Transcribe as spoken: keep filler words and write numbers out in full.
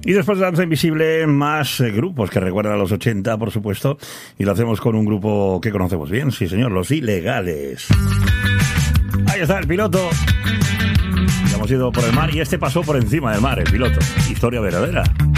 Y después de Danza Invisible, más eh, grupos que recuerdan a los ochenta, por supuesto. Y lo hacemos con un grupo que conocemos bien, sí señor, Los Ilegales. Ahí está el piloto. Ya hemos ido por el mar y este pasó por encima del mar, el piloto. Historia verdadera.